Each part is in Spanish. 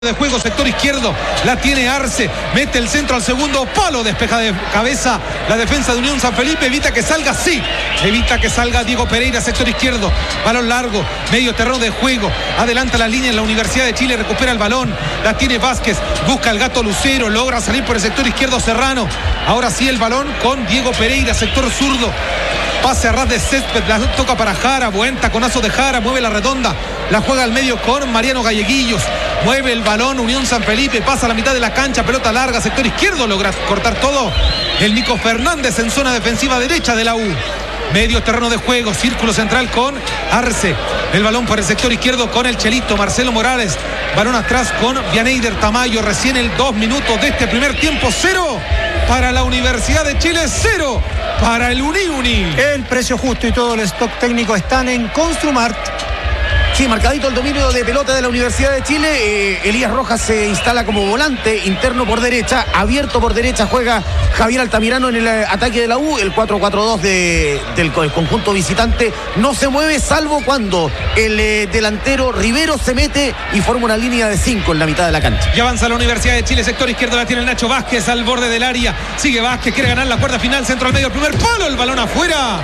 de juego, sector izquierdo, la tiene Arce, mete el centro al segundo palo, despeja de cabeza la defensa de Unión San Felipe, evita que salga Diego Pereira, sector izquierdo, balón largo, medio terreno de juego, adelanta la línea en la Universidad de Chile, recupera el balón, la tiene Vázquez, busca el Gato Lucero, logra salir por el sector izquierdo Serrano, ahora sí el balón con Diego Pereira, sector zurdo, pase a ras de césped, la toca para Jara, buen taconazo de Jara, mueve la redonda, la juega al medio con Mariano Galleguillos, mueve el balón Unión San Felipe, pasa a la mitad de la cancha, pelota larga, sector izquierdo, logra cortar todo el Nico Fernández en zona defensiva derecha de la U. Medio terreno de juego, círculo central con Arce, el balón por el sector izquierdo con el Chelito, Marcelo Morales, balón atrás con Vianeyder Tamayo, recién el 2 minutos de este primer tiempo, 0 para la Universidad de Chile, 0 para el Uni. El precio justo y todo el stock técnico están en Construmart. Sí, marcadito el dominio de pelota de la Universidad de Chile. Elías Rojas se instala como volante interno por derecha, abierto por derecha juega Javier Altamirano en el ataque de la U. El 4-4-2 del conjunto visitante no se mueve salvo cuando el delantero Rivero se mete y forma una línea de 5 en la mitad de la cancha. Y avanza la Universidad de Chile, sector izquierdo la tiene el Nacho Vázquez al borde del área, sigue Vázquez, quiere ganar la cuarta final, centro al medio, el primer palo, el balón afuera,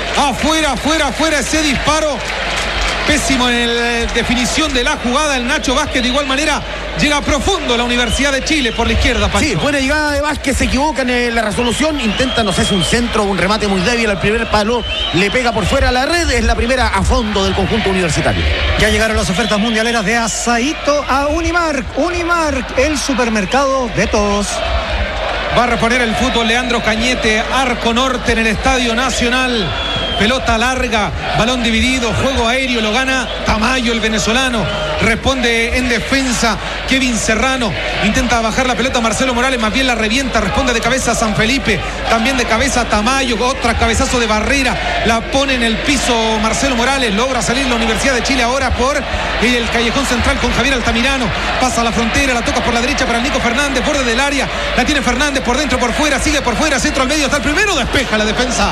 ese disparo pésimo en la definición de la jugada. El Nacho Vázquez de igual manera llega profundo la Universidad de Chile por la izquierda, Pancho. Sí, buena llegada de Vázquez, se equivoca en la resolución, intenta, no sé si un centro o un remate muy débil al primer palo, le pega por fuera a la red, es la primera a fondo del conjunto universitario. Ya llegaron las ofertas mundialeras de Asaíto a Unimark, el supermercado de todos. Va a reponer el fútbol Leandro Cañete, arco norte en el Estadio Nacional. Pelota larga, balón dividido, juego aéreo, lo gana Tamayo, el venezolano. Responde en defensa Kevin Serrano, intenta bajar la pelota Marcelo Morales, más bien la revienta, responde de cabeza San Felipe, también de cabeza Tamayo, otra cabezazo de Barrera, la pone en el piso Marcelo Morales, logra salir la Universidad de Chile ahora por el callejón central con Javier Altamirano, pasa a la frontera, la toca por la derecha para el Nico Fernández, borde del área, la tiene Fernández por dentro, por fuera, sigue por fuera, centro al medio, está el primero, despeja la defensa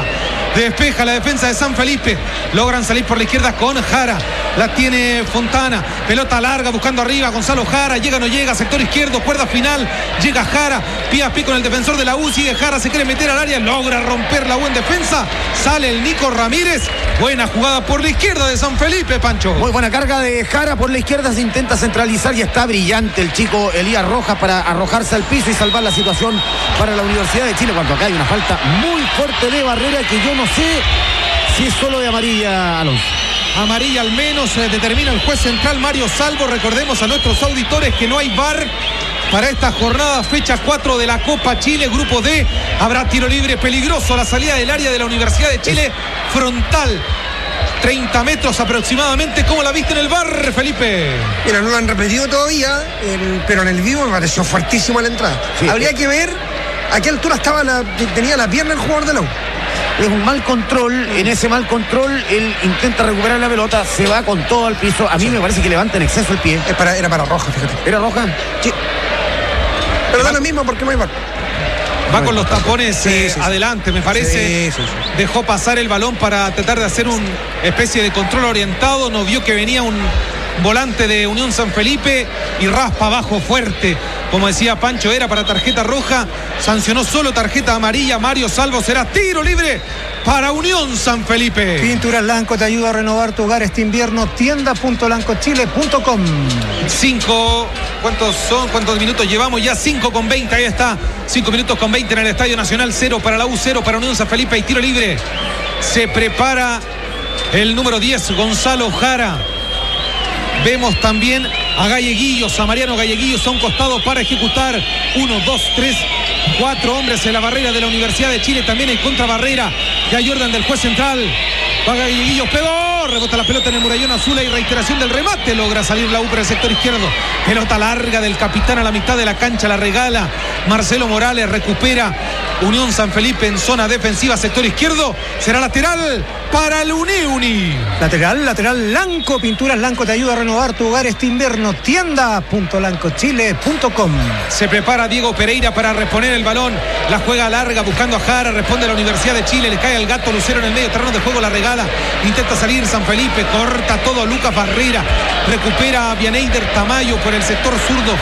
de San Felipe, logran salir por la izquierda con Jara, la tiene Fontana, pelota larga buscando arriba Gonzalo Jara, llega o no llega, sector izquierdo, cuerda final, llega Jara, pie a pie con el defensor de la U, sigue Jara, se quiere meter al área, logra romper la U en defensa, sale el Nico Ramírez, buena jugada por la izquierda de San Felipe, Pancho. Muy buena carga de Jara por la izquierda, se intenta centralizar y está brillante el chico Elías Rojas para arrojarse al piso y salvar la situación para la Universidad de Chile, cuando acá hay una falta muy fuerte de Barrera que yo no sé si es solo de amarilla, Alonso. Amarilla al menos, determina el juez central Mario Salvo. Recordemos a nuestros auditores que no hay VAR para esta jornada, fecha 4 de la Copa Chile, grupo D. Habrá tiro libre peligroso a la salida del área de la Universidad de Chile, frontal, 30 metros aproximadamente. ¿Cómo la viste en el VAR, Felipe? Mira, no lo han repetido todavía, pero en el vivo me pareció fuertísimo la entrada. Sí, habría que ver a qué altura tenía la pierna el jugador de la U. Es un mal control, en ese mal control él intenta recuperar la pelota, se va con todo al piso, a mí me parece que levanta en exceso el pie. Era para Roja, fíjate. ¿Era Roja? Sí. Pero da lo mismo porque no hay VAR. Va con los tapones adelante, me parece. Sí. Dejó pasar el balón para tratar de hacer una especie de control orientado, no vio que venía un volante de Unión San Felipe y raspa abajo fuerte. Como decía Pancho, era para tarjeta roja, sancionó solo tarjeta amarilla. Mario Salvo, será tiro libre para Unión San Felipe. Pinturas Blanco te ayuda a renovar tu hogar este invierno. Tienda.blancochile.com. 5, ¿cuántos minutos llevamos? Ya 5:20, ahí está. 5 minutos con 20 en el Estadio Nacional, 0 para la U, 0 para Unión San Felipe y tiro libre. Se prepara el número 10, Gonzalo Jara. Vemos también a Galleguillos, a Mariano Galleguillos a un costado para ejecutar 1, 2, 3, 4 hombres en la barrera de la Universidad de Chile, también en contrabarrera. Ya Jordan del juez central, va Galleguillos, pegó, rebota la pelota en el murallón azul y reiteración del remate, logra salir la U por el sector izquierdo. Pelota larga del capitán a la mitad de la cancha, la regala Marcelo Morales, recupera Unión San Felipe en zona defensiva, sector izquierdo. Será lateral para el Uni. Lateral Lanco. Pinturas Lanco te ayuda a renovar tu hogar este invierno. Tienda.lancochile.com. Se prepara Diego Pereira para reponer el balón. La juega larga buscando a Jara. Responde la Universidad de Chile. Le cae al gato Lucero en el medio terreno de juego. La regala. Intenta salir San Felipe. Corta todo Lucas Barrera. Recupera a Vianeyder Tamayo por el sector zurdo.